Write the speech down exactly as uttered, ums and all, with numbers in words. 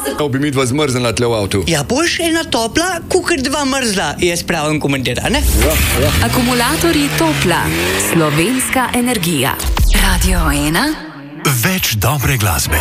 Kako bi mi dva zmrznila tle v avtu? Ja, boš ena topla, kukar dva mrzla, jaz pravim komentira, ne? Ja, ja. Akumulatorji Topla, slovenska energija. Radio ena. Več dobre glasbe.